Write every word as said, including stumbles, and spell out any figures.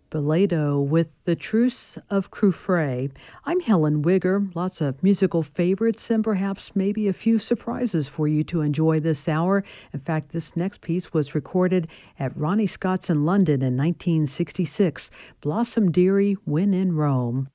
Belado with The Truce of Crufray. I'm Helen Wigger. Lots of musical favorites and perhaps maybe a few surprises for you to enjoy this hour. In fact, this next piece was recorded at Ronnie Scott's in London in nineteen sixty-six. Blossom Dearie, When in Rome.